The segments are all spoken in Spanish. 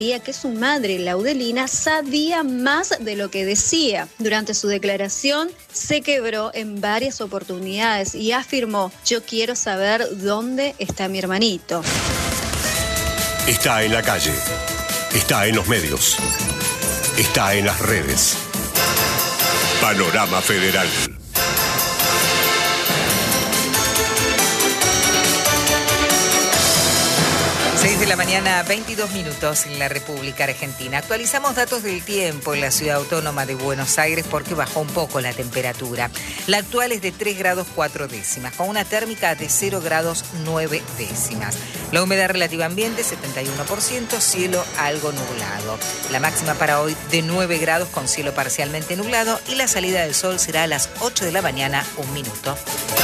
que su madre, Laudelina, sabía más de lo que decía. Durante su declaración se quebró en varias oportunidades y afirmó: yo quiero saber dónde está mi hermanito. Está en la calle, está en los medios, está en las redes. Panorama Federal. 6 de la mañana, 22 minutos en la República Argentina. Actualizamos datos del tiempo en la ciudad autónoma de Buenos Aires porque bajó un poco la temperatura. La actual es de 3 grados 4 décimas, con una térmica de 0 grados 9 décimas. La humedad relativa ambiente, 71%, cielo algo nublado. La máxima para hoy de 9 grados con cielo parcialmente nublado y la salida del sol será a las 8 de la mañana, 1 minuto.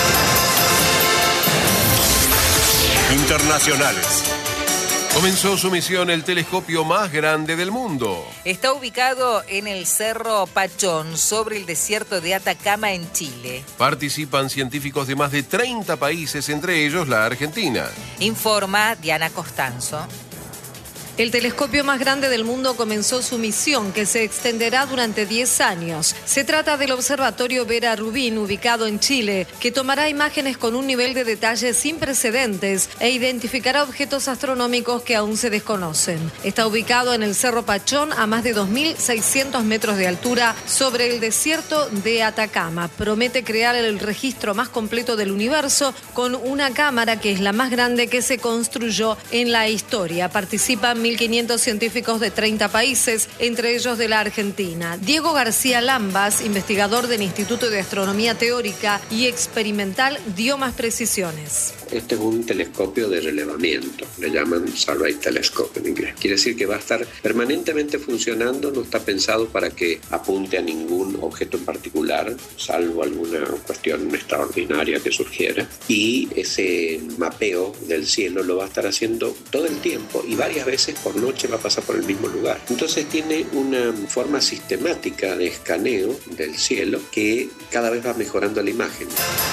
Internacionales. Comenzó su misión el telescopio más grande del mundo. Está ubicado en el Cerro Pachón, sobre el desierto de Atacama, en Chile. Participan científicos de más de 30 países, entre ellos la Argentina. Informa Diana Costanzo. El telescopio más grande del mundo comenzó su misión, que se extenderá durante 10 años. Se trata del Observatorio Vera Rubin, ubicado en Chile, que tomará imágenes con un nivel de detalle sin precedentes e identificará objetos astronómicos que aún se desconocen. Está ubicado en el Cerro Pachón, a más de 2.600 metros de altura, sobre el desierto de Atacama. Promete crear el registro más completo del universo con una cámara que es la más grande que se construyó en la historia. Participan 1.500 científicos de 30 países, entre ellos de la Argentina. Diego García Lambas, investigador del Instituto de Astronomía Teórica y Experimental, dio más precisiones. Este es un telescopio de relevamiento, le llaman Survey Telescope en inglés. Quiere decir que va a estar permanentemente funcionando, no está pensado para que apunte a ningún objeto en particular, salvo alguna cuestión extraordinaria que surgiera. Y ese mapeo del cielo lo va a estar haciendo todo el tiempo y varias veces por noche va a pasar por el mismo lugar. Entonces tiene una forma sistemática de escaneo del cielo que cada vez va mejorando la imagen.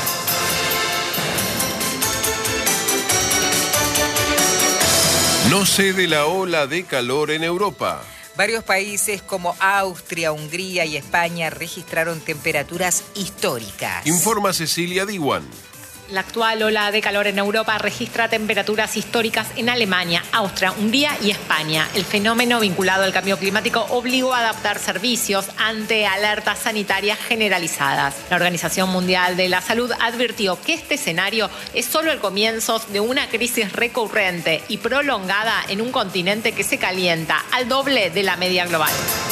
No cede la ola de calor en Europa. Varios países como Austria, Hungría y España registraron temperaturas históricas. Informa Cecilia Diwan. La actual ola de calor en Europa registra temperaturas históricas en Alemania, Austria, Hungría y España. El fenómeno vinculado al cambio climático obligó a adaptar servicios ante alertas sanitarias generalizadas. La Organización Mundial de la Salud advirtió que este escenario es solo el comienzo de una crisis recurrente y prolongada en un continente que se calienta al doble de la media global.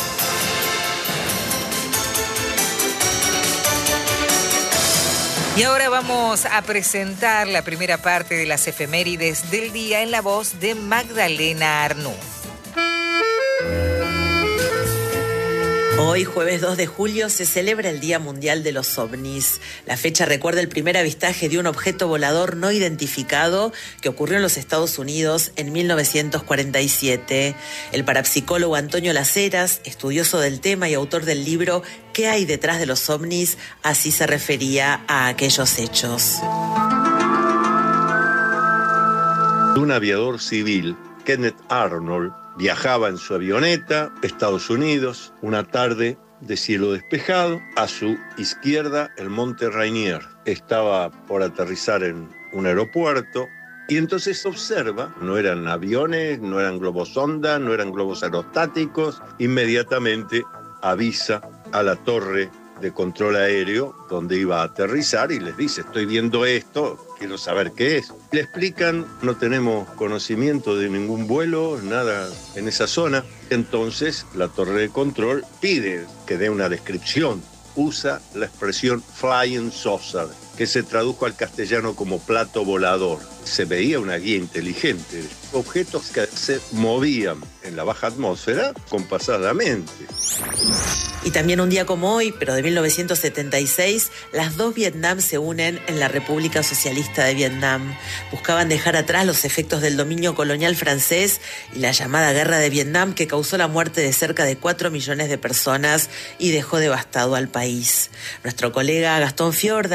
Y ahora vamos a presentar la primera parte de las efemérides del día en la voz de Magdalena Arnú. Hoy, jueves 2 de julio, se celebra el Día Mundial de los OVNIs. La fecha recuerda el primer avistaje de un objeto volador no identificado que ocurrió en los Estados Unidos en 1947. El parapsicólogo Antonio Las Heras, estudioso del tema y autor del libro ¿Qué hay detrás de los OVNIs?, así se refería a aquellos hechos. Un aviador civil, Kenneth Arnold, viajaba en su avioneta, Estados Unidos, una tarde de cielo despejado. A su izquierda, el monte Rainier. Estaba por aterrizar en un aeropuerto y entonces observa, no eran aviones, no eran globos sonda, no eran globos aerostáticos. Inmediatamente avisa a la torre de control aéreo donde iba a aterrizar y les dice: estoy viendo esto, quiero saber qué es. Le explican: no tenemos conocimiento de ningún vuelo, nada en esa zona. Entonces la torre de control pide que dé una descripción. Usa la expresión flying saucer, que se tradujo al castellano como plato volador. Se veía una guía inteligente, objetos que se movían en la baja atmósfera compasadamente. Y también un día como hoy, pero de 1976, las dos Vietnam se unen en la República Socialista de Vietnam. Buscaban dejar atrás los efectos del dominio colonial francés y la llamada Guerra de Vietnam, que causó la muerte de cerca de 4 millones de personas y dejó devastado al país. Nuestro colega Gastón Fiorda, quien se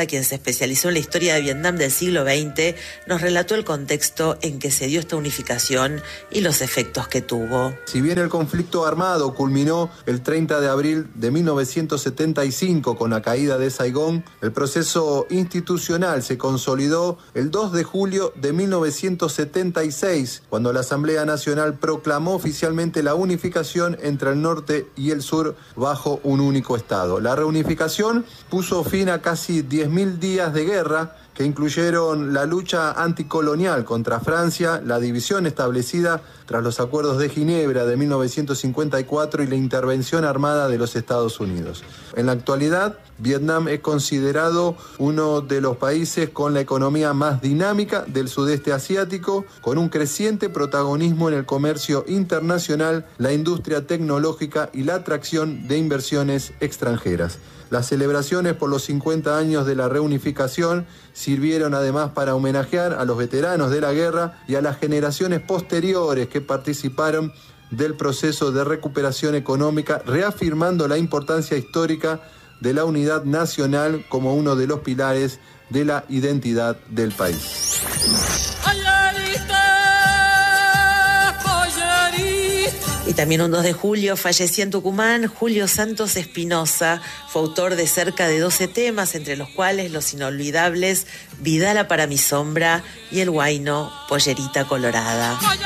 especializó en la historia de Vietnam del siglo XX, nos relató el contexto en que se dio esta unificación y los efectos que tuvo. Si bien el conflicto armado culminó el 30 de abril de 1975 con la caída de Saigón, el proceso institucional se consolidó el 2 de julio de 1976, cuando la Asamblea Nacional proclamó oficialmente la unificación entre el norte y el sur bajo un único Estado. La reunificación puso fin a casi 10.000 días de guerra, que incluyeron la lucha anticolonial contra Francia, la división establecida tras los acuerdos de Ginebra de 1954 y la intervención armada de los Estados Unidos. En la actualidad, Vietnam es considerado uno de los países con la economía más dinámica del sudeste asiático, con un creciente protagonismo en el comercio internacional, la industria tecnológica y la atracción de inversiones extranjeras. Las celebraciones por los 50 años de la reunificación sirvieron además para homenajear a los veteranos de la guerra y a las generaciones posteriores que participaron del proceso de recuperación económica, reafirmando la importancia histórica de la unidad nacional como uno de los pilares de la identidad del país. Y también un 2 de julio fallecía en Tucumán Julio Santos Espinosa. Fue autor de cerca de 12 temas, entre los cuales los inolvidables Vidala para mi sombra y el huayno Pollerita Colorada.